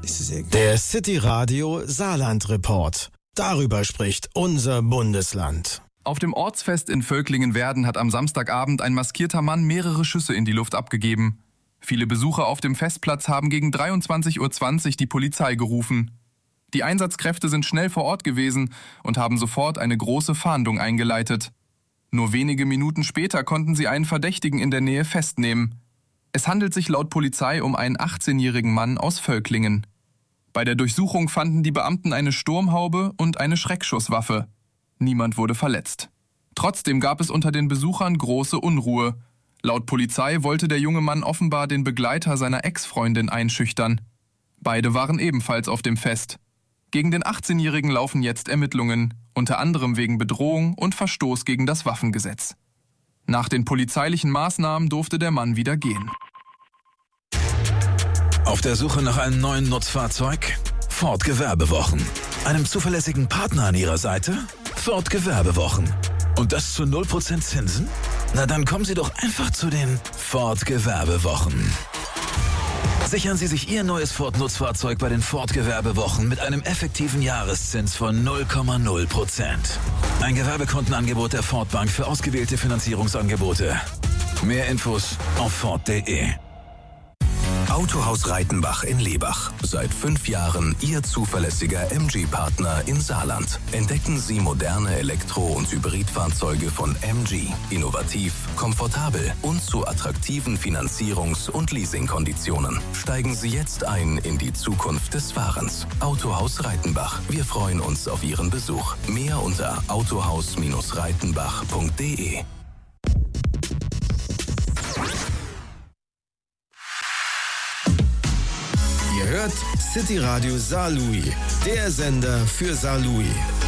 Der City Radio Saarland Report. Darüber spricht unser Bundesland. Auf dem Ortsfest in Völklingen-Werden hat am Samstagabend ein maskierter Mann mehrere Schüsse in die Luft abgegeben. Viele Besucher auf dem Festplatz haben gegen 23:20 Uhr die Polizei gerufen. Die Einsatzkräfte sind schnell vor Ort gewesen und haben sofort eine große Fahndung eingeleitet. Nur wenige Minuten später konnten sie einen Verdächtigen in der Nähe festnehmen. Es handelt sich laut Polizei um einen 18-jährigen Mann aus Völklingen. Bei der Durchsuchung fanden die Beamten eine Sturmhaube und eine Schreckschusswaffe. Niemand wurde verletzt. Trotzdem gab es unter den Besuchern große Unruhe. Laut Polizei wollte der junge Mann offenbar den Begleiter seiner Ex-Freundin einschüchtern. Beide waren ebenfalls auf dem Fest. Gegen den 18-Jährigen laufen jetzt Ermittlungen, unter anderem wegen Bedrohung und Verstoß gegen das Waffengesetz. Nach den polizeilichen Maßnahmen durfte der Mann wieder gehen. Auf der Suche nach einem neuen Nutzfahrzeug? Ford Gewerbewochen. Einem zuverlässigen Partner an Ihrer Seite? Ford Gewerbewochen. Und das zu 0% Zinsen? Na dann kommen Sie doch einfach zu den Ford Gewerbewochen. Sichern Sie sich Ihr neues Ford Nutzfahrzeug bei den Ford Gewerbewochen mit einem effektiven Jahreszins von 0,0%. Ein Gewerbekundenangebot der Ford Bank für ausgewählte Finanzierungsangebote. Mehr Infos auf Ford.de. Autohaus Reitenbach in Lebach. Seit 5 Jahren Ihr zuverlässiger MG-Partner im Saarland. Entdecken Sie moderne Elektro- und Hybridfahrzeuge von MG. Innovativ, komfortabel und zu attraktiven Finanzierungs- und Leasingkonditionen. Steigen Sie jetzt ein in die Zukunft des Fahrens. Autohaus Reitenbach. Wir freuen uns auf Ihren Besuch. Mehr unter autohaus-reitenbach.de. Ihr hört City Radio Saarlouis, der Sender für Saarlouis.